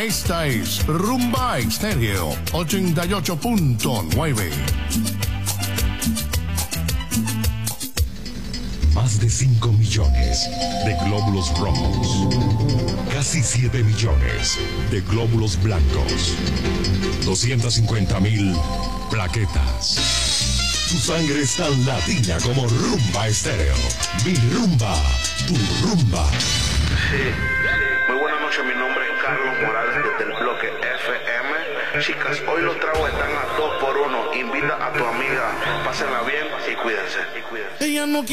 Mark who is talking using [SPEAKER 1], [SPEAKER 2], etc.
[SPEAKER 1] Esta es Rumba Estéreo 88.9.
[SPEAKER 2] Más de 5 millones de glóbulos rojos, casi 7 millones de glóbulos blancos, 250,000 plaquetas. Tu sangre es tan latina como Rumba Estéreo. Mi rumba, tu rumba.
[SPEAKER 3] Sí. Muy buenas noches, mi nombre es Carlos Morales desde el bloque FM. Chicas, hoy los tragos están a 2 por 1. Invita a tu amiga, pásenla bien y cuídense.
[SPEAKER 1] Ella no quiere